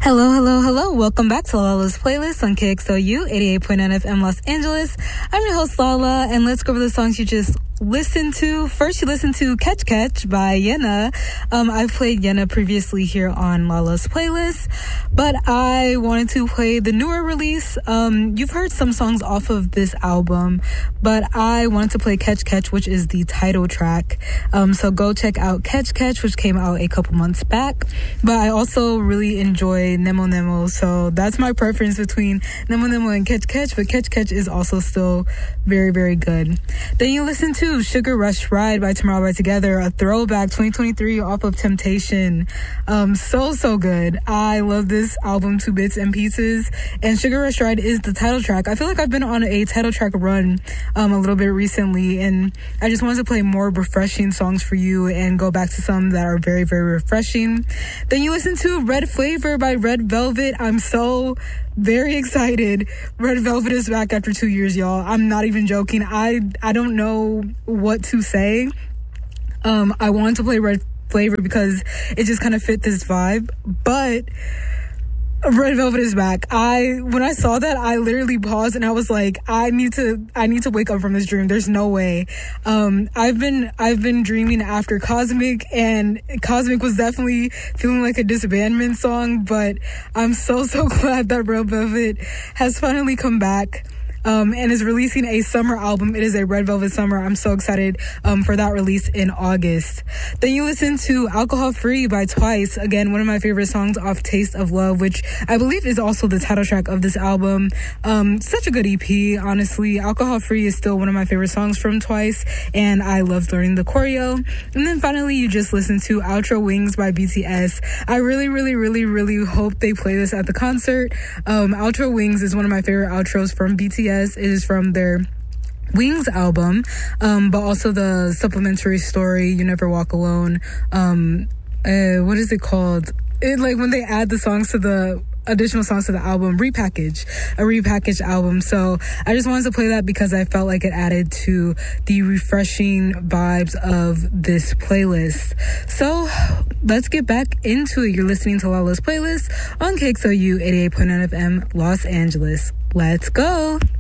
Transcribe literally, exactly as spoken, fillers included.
Hello, hello, hello. Welcome back to Lala's Playlist on K X O U eighty-eight point nine F M Los Angeles. I'm your host, Lala, and let's go over the songs you just listened to. First, you listened to Catch Catch by Yena. Um, I've played Yena previously here on Lala's Playlist, but I wanted to play the newer release. Um, you've heard some songs off of this album, but I wanted to play Catch Catch, which is the title track. Um, so go check out Catch Catch, which came out a couple months back. But I also really enjoy Nemo Nemo, so that's my preference between Nemo Nemo and Catch Catch, but Catch Catch is also still very, very good. Then you listen to Sugar Rush Ride by Tomorrow by Together, a throwback twenty twenty-three off of Temptation. Um, so, so good. I love this album to bits and pieces, and Sugar Rush Ride is the title track. I feel like I've been on a title track run um, a little bit recently, and I just wanted to play more refreshing songs for you and go back to some that are very, very refreshing. Then you listen to Red Flavor by Red Velvet. I'm so very excited. Red Velvet is back after two years, y'all. I'm not even joking. I I don't know what to say. Um, I wanted to play Red Flavor because it just kind of fit this vibe, but Red Velvet is back. I when I saw that, I literally paused and I was like, I need to I need to wake up from this dream. There's no way. Um, I've been I've been dreaming after Cosmic, and Cosmic was definitely feeling like a disbandment song, but I'm so so glad that Red Velvet has finally come back. Um, and is releasing a summer album. It is a Red Velvet Summer. I'm so excited um, for that release in August. Then you listen to Alcohol Free by Twice. Again, one of my favorite songs off Taste of Love, which I believe is also the title track of this album. Um, such a good E P, honestly. Alcohol Free is still one of my favorite songs from Twice, and I loved learning the choreo. And then finally, you just listen to Outro Wings by B T S. I really, really, really, really hope they play this at the concert. Um, Outro Wings is one of my favorite outros from B T S. It is from their Wings album, um, but also the supplementary story, You Never Walk Alone. Um, uh, what is it called? It, like when they add the songs to the additional songs to the album, repackage, a repackaged album. So I just wanted to play that because I felt like it added to the refreshing vibes of this playlist. So let's get back into it. You're listening to Lala's Playlist on K X O U eighty-eight point nine F M Los Angeles. Let's go.